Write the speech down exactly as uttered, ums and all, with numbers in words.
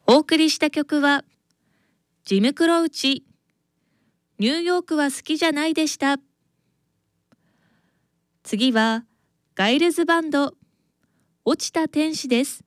お送りした曲はジム・クロウチ、ニューヨークは好きじゃないでした。次はガイルズバンド、落ちた天使です。